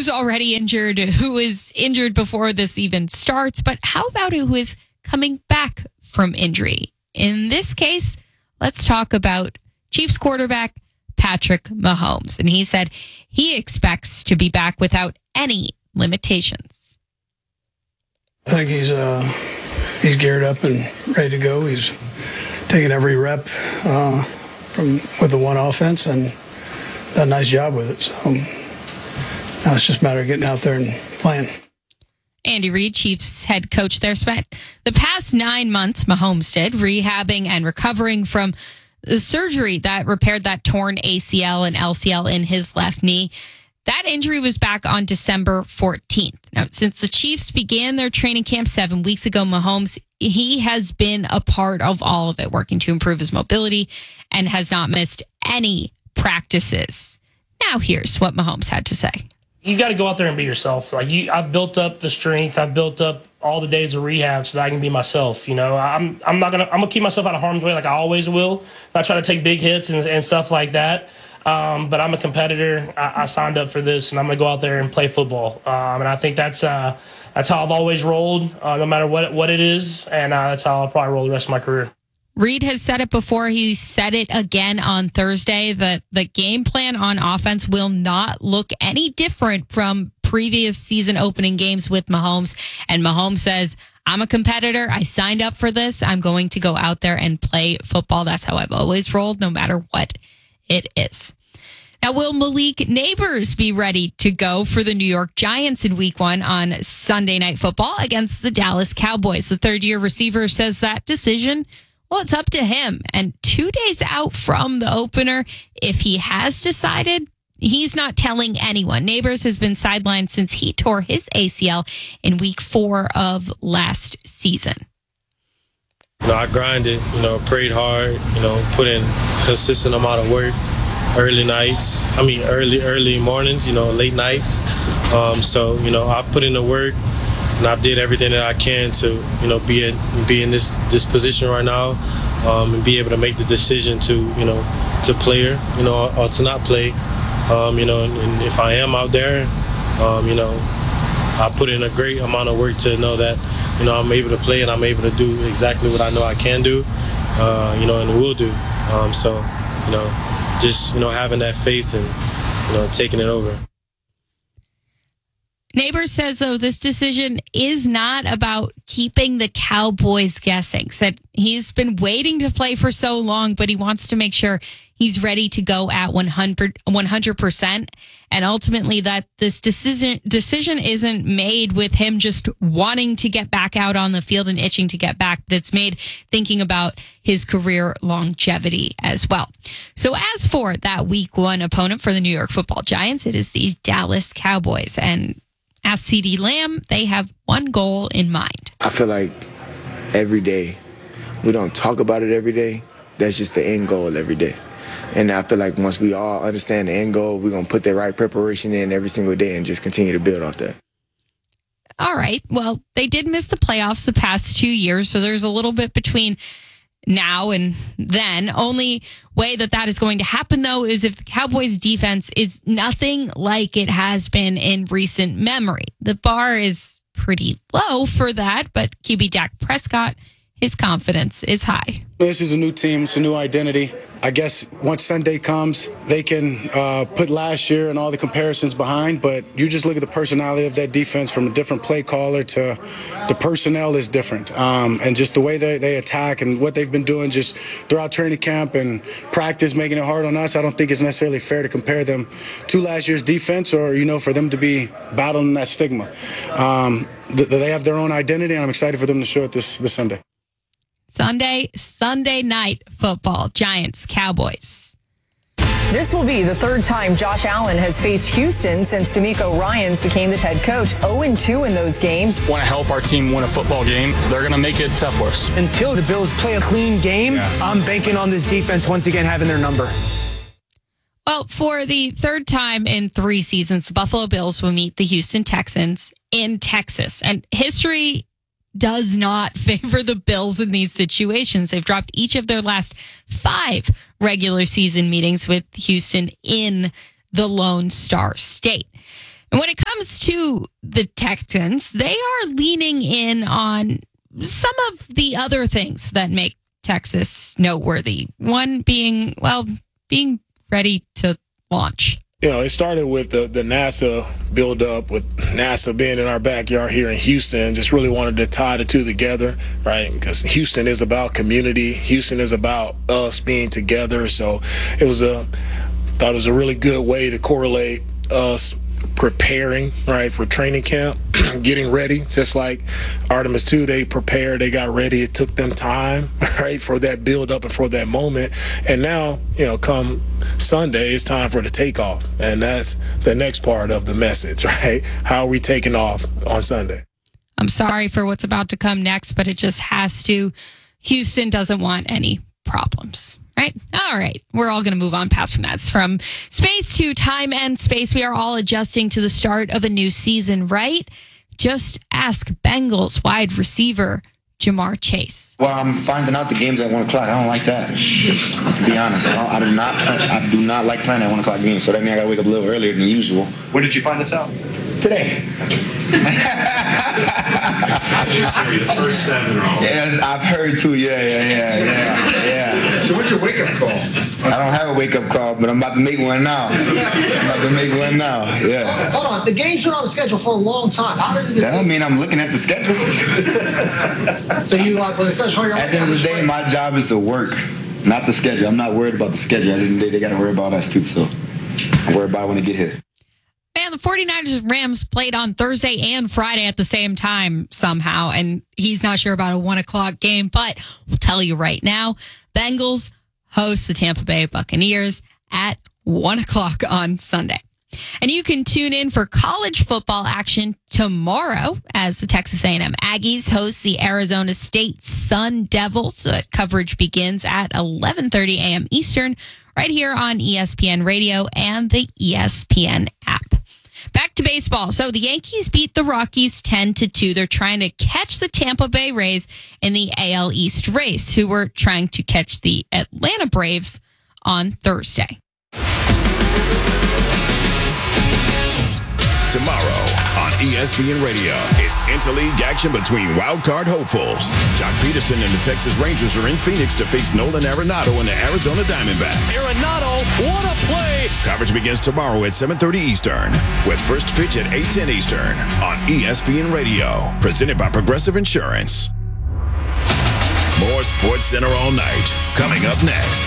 who's already injured, who is injured before this even starts, but how about who is coming back from injury? In this case, let's talk about Chiefs quarterback Patrick Mahomes. And he said he expects to be back without any limitations. I think he's geared up and ready to go. He's taking every rep with the one offense and done a nice job with it. So now it's just a matter of getting out there and playing. Andy Reid, Chiefs head coach there, spent the past 9 months, Mahomes did, rehabbing and recovering from the surgery that repaired that torn ACL and LCL in his left knee. That injury was back on December 14th. Now, since the Chiefs began their training camp 7 weeks ago, Mahomes, he has been a part of all of it, working to improve his mobility and has not missed any practices. Now, here's what Mahomes had to say. You got to go out there and be yourself. I've built up the strength. I've built up all the days of rehab so that I can be myself. You know, I'm gonna keep myself out of harm's way like I always will. Not try to take big hits and stuff like that. But I'm a competitor. I signed up for this, and I'm gonna go out there and play football. And I think that's how I've always rolled, no matter what it is. And that's how I'll probably roll the rest of my career. Reid has said it before. He said it again on Thursday that the game plan on offense will not look any different from previous season opening games with Mahomes. And Mahomes says, I'm a competitor. I signed up for this. I'm going to go out there and play football. That's how I've always rolled, no matter what it is. Now, will Malik Nabers be ready to go for the New York Giants in Week 1 on Sunday Night Football against the Dallas Cowboys? The third-year receiver says that decision, well, it's up to him. And 2 days out from the opener, if he has decided, he's not telling anyone. Nabers has been sidelined since he tore his ACL in Week 4 of last season. I grinded, prayed hard, put in consistent amount of work, early mornings, late nights. So I put in the work. And I did everything that I can to, be in this position right now, and be able to make the decision to play or to not play. And if I am out there, I put in a great amount of work to know that, I'm able to play and I'm able to do exactly what I know I can do, and will do. Just having that faith and, taking it over. Nabers says, though, this decision is not about keeping the Cowboys guessing. Said he's been waiting to play for so long, but he wants to make sure he's ready to go at 100%. And ultimately that this decision isn't made with him just wanting to get back out on the field and itching to get back, but it's made thinking about his career longevity as well. So as for that Week 1 opponent for the New York Football Giants, it is the Dallas Cowboys. And as CeeDee Lamb, they have one goal in mind. I feel like every day, we don't talk about it every day. That's just the end goal every day. And I feel like once we all understand the end goal, we're going to put the right preparation in every single day and just continue to build off that. All right. Well, they did miss the playoffs the past 2 years, so there's a little bit between now and then. Only way that is going to happen, though, is if the Cowboys defense is nothing like it has been in recent memory. The bar is pretty low for that, but QB Dak Prescott, his confidence is high. This is a new team. It's a new identity. I guess once Sunday comes, they can put last year and all the comparisons behind, but you just look at the personality of that defense from a different play caller to the personnel is different. And just the way they attack and what they've been doing just throughout training camp and practice, making it hard on us, I don't think it's necessarily fair to compare them to last year's defense or, for them to be battling that stigma. They have their own identity, and I'm excited for them to show it this Sunday. Sunday night football, Giants, Cowboys. This will be the third time Josh Allen has faced Houston since DeMeco Ryans became the head coach. 0-2 in those games. Want to help our team win a football game. They're going to make it tough for us. Until the Bills play a clean game, I'm banking on this defense once again having their number. Well, for the third time in 3 seasons, the Buffalo Bills will meet the Houston Texans in Texas. And history does not favor the Bills in these situations. They've dropped each of their last 5 regular season meetings with Houston in the Lone Star State. And when it comes comes to the Texans, they are leaning in on some of the other things that make Texas noteworthy. One being, being ready to launch. It started with the NASA build-up, with NASA being in our backyard here in Houston. Just really wanted to tie the two together, right? Because Houston is about community. Houston is about us being together. So thought it was a really good way to correlate us preparing, right, for training camp, getting ready, just like Artemis 2, they prepared, they got ready. It took them time, right, for that build up and for that moment. And now, come Sunday, it's time for the takeoff. And that's the next part of the message, right? How are we taking off on Sunday? I'm sorry for what's about to come next, but it just has to. Houston doesn't want any problems. Right? All right. We're all going to move on past from that. From space to time and space, we are all adjusting to the start of a new season, right? Just ask Bengals wide receiver Ja'Marr Chase. Well, I'm finding out the game's at 1 o'clock. I don't like that, to be honest. I do not like playing at 1 o'clock games, so that means I got to wake up a little earlier than usual. When did you find this out? Today. The first 7 or all. Yeah, I've heard too. Yeah. So what's your wake-up call? I don't have a wake-up call, but I'm about to make one now. Yeah. Hold on. The game's been on the schedule for a long time. How did that don't mean I'm looking at the schedule. So you like when it says hurry up? At the end of the day, my job is to work, not the schedule. I'm not worried about the schedule. At the end of the day, they got to worry about us too. So I'm worried about it when they get here. And the 49ers Rams played on Thursday and Friday at the same time somehow, and he's not sure about a 1 o'clock game, but we'll tell you right now, Bengals host the Tampa Bay Buccaneers at 1 o'clock on Sunday. And you can tune in for college football action tomorrow as the Texas A&M Aggies host the Arizona State Sun Devils. Coverage begins at 11:30 a.m. Eastern right here on ESPN Radio and the ESPN app. Back to baseball. So the Yankees beat the Rockies 10-2. They're trying to catch the Tampa Bay Rays in the AL East race, who were trying to catch the Atlanta Braves on Thursday. Tomorrow on ESPN Radio, it's interleague action between wildcard hopefuls. Jock Peterson and the Texas Rangers are in Phoenix to face Nolan Arenado and the Arizona Diamondbacks. Arenado, what a play! Coverage begins tomorrow at 7:30 Eastern, with first pitch at 8:10 Eastern on ESPN Radio, presented by Progressive Insurance. More Sports Center all night, coming up next.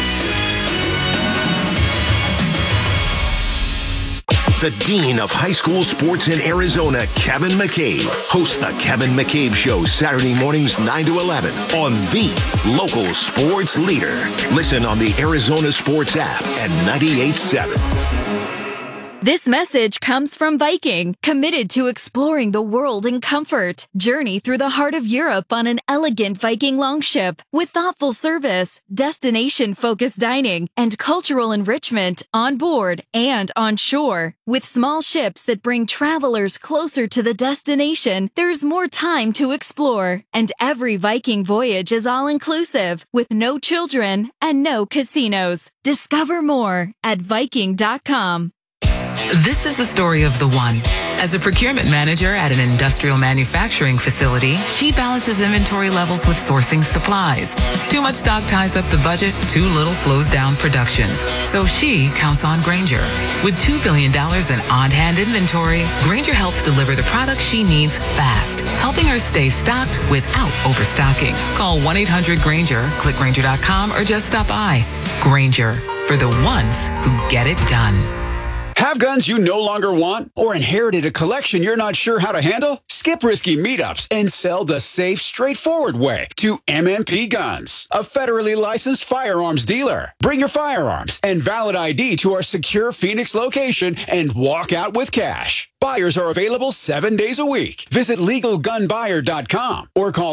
The Dean of High School Sports in Arizona, Kevin McCabe, hosts the Kevin McCabe Show Saturday mornings 9 to 11 on the local sports leader. Listen on the Arizona Sports app at 98.7. This message comes from Viking, committed to exploring the world in comfort. Journey through the heart of Europe on an elegant Viking longship with thoughtful service, destination-focused dining, and cultural enrichment on board and on shore. With small ships that bring travelers closer to the destination, there's more time to explore. And every Viking voyage is all-inclusive, with no children and no casinos. Discover more at Viking.com. This is the story of the one. As a procurement manager at an industrial manufacturing facility, she balances inventory levels with sourcing supplies. Too much stock ties up the budget, too little slows down production. So she counts on Grainger. With $2 billion in on-hand inventory, Grainger helps deliver the products she needs fast, helping her stay stocked without overstocking. Call 1-800-GRAINGER, click Grainger.com, or just stop by. Grainger, for the ones who get it done. Have guns you no longer want or inherited a collection you're not sure how to handle? Skip risky meetups and sell the safe, straightforward way to MMP Guns, a federally licensed firearms dealer. Bring your firearms and valid ID to our secure Phoenix location and walk out with cash. Buyers are available 7 days a week. Visit LegalGunBuyer.com or call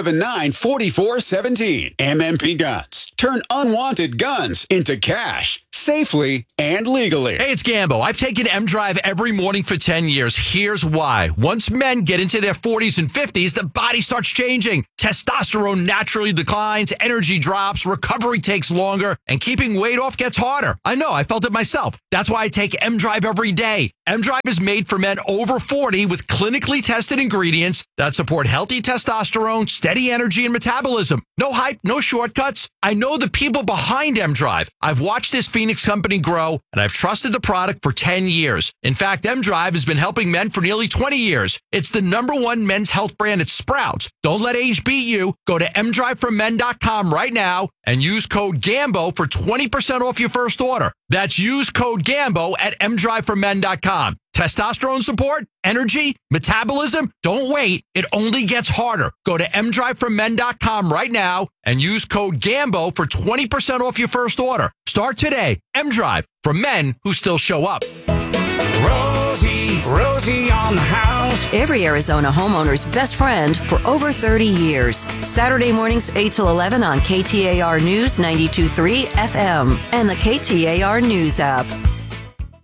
602-279-4417. MMP Guns. Turn unwanted guns into cash. safely and legally. Hey, it's Gambo. I've taken M-Drive every morning for 10 years. Here's why. Once men get into their 40s and 50s, the body starts changing. Testosterone naturally declines, energy drops, recovery takes longer, and keeping weight off gets harder. I know, I felt it myself. That's why I take M-Drive every day. M-Drive is made for men over 40 with clinically tested ingredients that support healthy testosterone, steady energy, and metabolism. No hype, no shortcuts. I know the people behind M-Drive. I've watched this Phoenix company grow, and I've trusted the product for 10 years. In fact, M-Drive has been helping men for nearly 20 years. It's the #1 men's health brand at Sprouts. Don't let age beat you. Go to mdriveformen.com right now and use code GAMBO for 20% off your first order. That's use code GAMBO at mdriveformen.com. Testosterone support, energy, metabolism. Don't wait. It only gets harder. Go to mdriveformen.com right now and use code GAMBO for 20% off your first order. Start today. M-Drive, for men who still show up. Rosie on the house. Every Arizona homeowner's best friend for over 30 years. Saturday mornings 8 till 11 on KTAR News 92.3 FM and the KTAR News app.